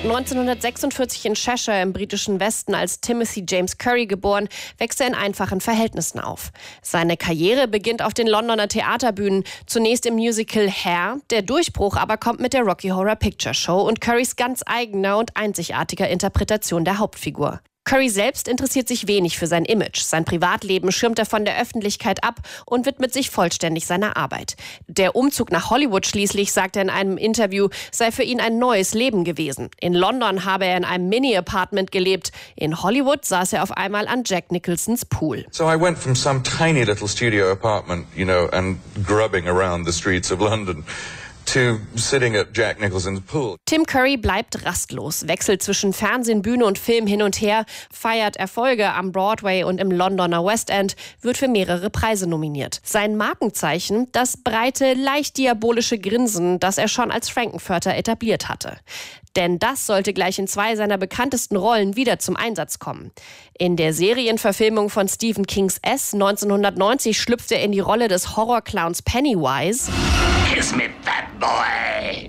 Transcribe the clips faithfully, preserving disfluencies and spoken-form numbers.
neunzehnhundertsechsundvierzig in Cheshire im britischen Westen als Timothy James Curry geboren, wächst er in einfachen Verhältnissen auf. Seine Karriere beginnt auf den Londoner Theaterbühnen, zunächst im Musical Hair. Der Durchbruch aber kommt mit der Rocky Horror Picture Show und Currys ganz eigener und einzigartiger Interpretation der Hauptfigur. Curry selbst interessiert sich wenig für sein Image. Sein Privatleben schirmt er von der Öffentlichkeit ab und widmet sich vollständig seiner Arbeit. Der Umzug nach Hollywood schließlich, sagt er in einem Interview, sei für ihn ein neues Leben gewesen. In London habe er in einem Mini-Apartment gelebt. In Hollywood saß er auf einmal an Jack Nicholsons Pool. So I went from some tiny little studio apartment, you know, and grubbing around the streets of London, to sitting at Jack Nicholson's pool. Tim Curry bleibt rastlos, wechselt zwischen Fernsehen, Bühne und Film hin und her, feiert Erfolge am Broadway und im Londoner West End, wird für mehrere Preise nominiert. Sein Markenzeichen, das breite, leicht diabolische Grinsen, das er schon als Frankenfurter etabliert hatte. Denn das sollte gleich in zwei seiner bekanntesten Rollen wieder zum Einsatz kommen. In der Serienverfilmung von Stephen Kings S neunzehnhundertneunzig schlüpft er in die Rolle des Horrorclowns Pennywise. Kiss me, fat boy!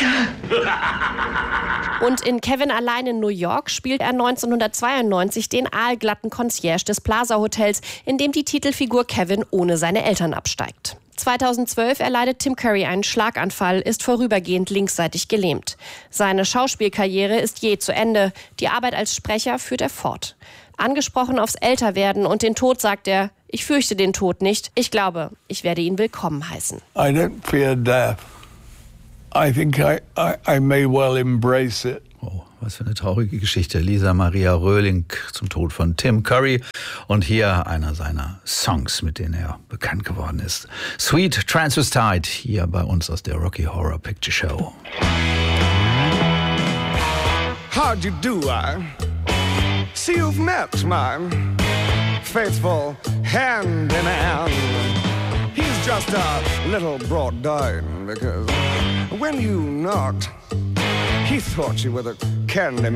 Und in Kevin allein in New York spielt er neunzehnhundertzweiundneunzig den aalglatten Concierge des Plaza Hotels, in dem die Titelfigur Kevin ohne seine Eltern absteigt. zweitausendzwölf erleidet Tim Curry einen Schlaganfall, ist vorübergehend linksseitig gelähmt. Seine Schauspielkarriere ist jäh zu Ende. Die Arbeit als Sprecher führt er fort. Angesprochen aufs Älterwerden und den Tod sagt er, ich fürchte den Tod nicht. Ich glaube, ich werde ihn willkommen heißen. I don't fear death. I think I, I, I may well embrace it. Oh, was für eine traurige Geschichte. Lisa Maria Röhling zum Tod von Tim Curry. Und hier einer seiner Songs, mit denen er bekannt geworden ist. Sweet Transvestite, hier bei uns aus der Rocky Horror Picture Show. How'd you do, I see you've met my faithful hand in hand. He's just a little brought down because when you knocked, he thought you were the candy